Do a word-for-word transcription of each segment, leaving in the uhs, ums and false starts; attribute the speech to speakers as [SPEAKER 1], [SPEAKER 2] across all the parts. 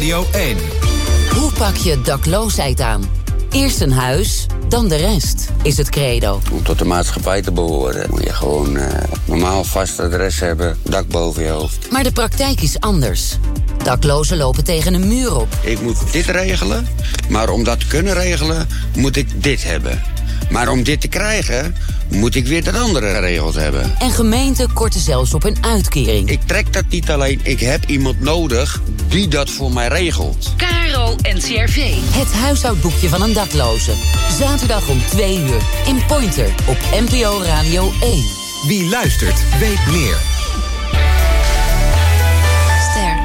[SPEAKER 1] Radio één.
[SPEAKER 2] Hoe pak je dakloosheid aan? Eerst een huis, dan de rest, is het credo.
[SPEAKER 3] Om tot de maatschappij te behoren moet je gewoon uh, normaal vast adres hebben, dak boven je hoofd.
[SPEAKER 2] Maar de praktijk is anders. Daklozen lopen tegen een muur op.
[SPEAKER 3] Ik moet dit regelen, maar om dat te kunnen regelen moet ik dit hebben. Maar om dit te krijgen moet ik weer dat andere geregeld hebben.
[SPEAKER 2] En gemeenten korten zelfs op een uitkering.
[SPEAKER 3] Ik trek dat niet alleen, ik heb iemand nodig die dat voor mij regelt.
[SPEAKER 2] K R O N C R V. Het huishoudboekje van een dakloze. Zaterdag om twee uur in Pointer op N P O Radio één.
[SPEAKER 1] Wie luistert, weet meer.
[SPEAKER 4] Ster.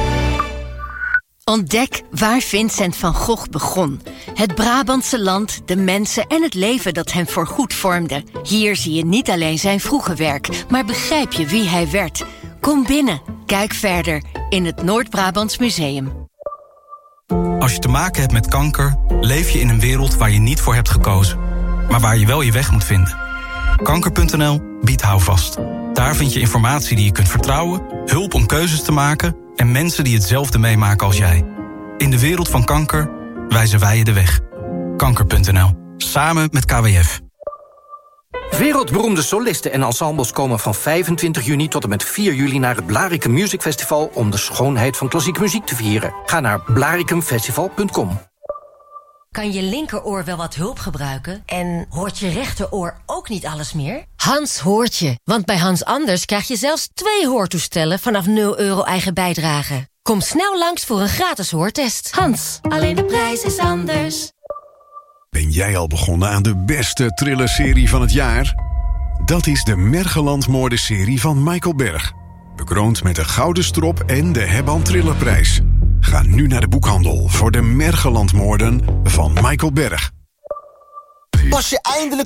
[SPEAKER 4] Ontdek waar Vincent van Gogh begon. Het Brabantse land, de mensen en het leven dat hem voorgoed vormde. Hier zie je niet alleen zijn vroege werk, maar begrijp je wie hij werd. Kom binnen, kijk verder in het Noord-Brabants Museum.
[SPEAKER 5] Als je te maken hebt met kanker, leef je in een wereld waar je niet voor hebt gekozen. Maar waar je wel je weg moet vinden. Kanker punt n l biedt houvast. Daar vind je informatie die je kunt vertrouwen, hulp om keuzes te maken en mensen die hetzelfde meemaken als jij. In de wereld van kanker wijzen wij je de weg. Kanker punt n l. Samen met K W F.
[SPEAKER 6] Wereldberoemde solisten en ensembles komen van vijfentwintig juni tot en met vier juli naar het Blaricum Music Festival om de schoonheid van klassieke muziek te vieren. Ga naar blaricumfestival punt com.
[SPEAKER 7] Kan je linkeroor wel wat hulp gebruiken? En hoort je rechteroor ook niet alles meer? Hans hoort je, want bij Hans Anders krijg je zelfs twee hoortoestellen vanaf nul euro eigen bijdrage. Kom snel langs voor een gratis hoortest. Hans, alleen de prijs is anders.
[SPEAKER 8] Ben jij al begonnen aan de beste thrillerserie van het jaar? Dat is de Mergeland-moordenserie van Michael Berg. Bekroond met de Gouden Strop en de Hebban Thrillerprijs. Ga nu naar de boekhandel voor de Mergeland-moorden van Michael Berg.
[SPEAKER 9] Pas je eindelijk